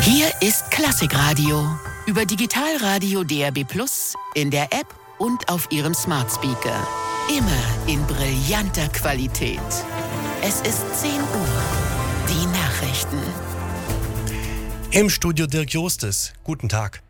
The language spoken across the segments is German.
Hier ist Klassikradio über Digitalradio DAB+, in der App und auf Ihrem Smart Speaker. Immer in brillanter Qualität. Es ist 10 Uhr. Die Nachrichten. Im Studio Dirk Jostes. Guten Tag.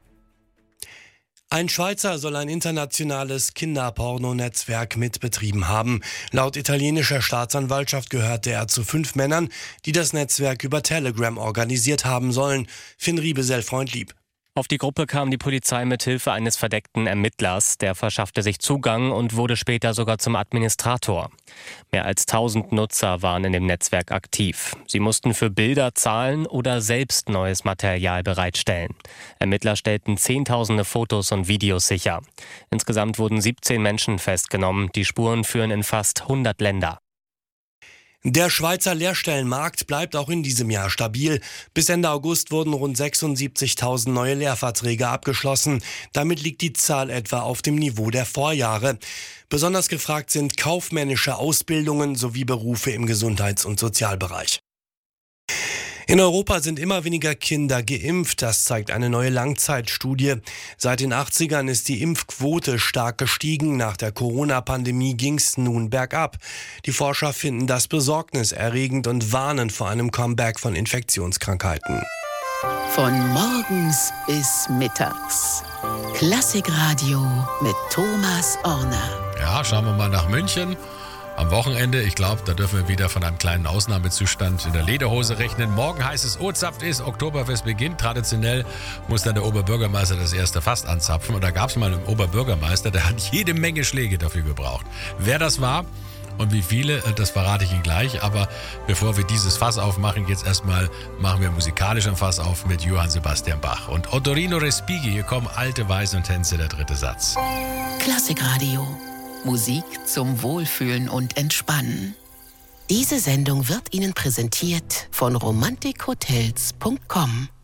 Ein Schweizer soll ein internationales Kinderpornonetzwerk mitbetrieben haben. Laut italienischer Staatsanwaltschaft gehörte er zu 5 Männern, die das Netzwerk über Telegram organisiert haben sollen. Finn Riebesell-Freundlieb. Auf die Gruppe kam die Polizei mit Hilfe eines verdeckten Ermittlers. Der verschaffte sich Zugang und wurde später sogar zum Administrator. Mehr als 1000 Nutzer waren in dem Netzwerk aktiv. Sie mussten für Bilder zahlen oder selbst neues Material bereitstellen. Ermittler stellten Zehntausende Fotos und Videos sicher. Insgesamt wurden 17 Menschen festgenommen. Die Spuren führen in fast 100 Länder. Der Schweizer Lehrstellenmarkt bleibt auch in diesem Jahr stabil. Bis Ende August wurden rund 76.000 neue Lehrverträge abgeschlossen. Damit liegt die Zahl etwa auf dem Niveau der Vorjahre. Besonders gefragt sind kaufmännische Ausbildungen sowie Berufe im Gesundheits- und Sozialbereich. In Europa sind immer weniger Kinder geimpft, das zeigt eine neue Langzeitstudie. Seit den 80ern ist die Impfquote stark gestiegen. Nach der Corona-Pandemie ging es nun bergab. Die Forscher finden das besorgniserregend und warnen vor einem Comeback von Infektionskrankheiten. Von morgens bis mittags. Klassikradio mit Thomas Orner. Ja, schauen wir mal nach München. Am Wochenende, ich glaube, da dürfen wir wieder von einem kleinen Ausnahmezustand in der Lederhose rechnen. Morgen heißt es O-Zapft ist, Oktoberfest beginnt. Traditionell muss dann der Oberbürgermeister das erste Fass anzapfen. Und da gab es mal einen Oberbürgermeister, der hat jede Menge Schläge dafür gebraucht. Wer das war und wie viele, das verrate ich Ihnen gleich. Aber bevor wir dieses Fass aufmachen, jetzt erstmal machen wir musikalisch ein Fass auf mit Johann Sebastian Bach. Und Ottorino Respighi, hier kommen alte Weisen und Tänze, der 3. Satz. Klassikradio. Musik zum Wohlfühlen und Entspannen. Diese Sendung wird Ihnen präsentiert von romantikhotels.com.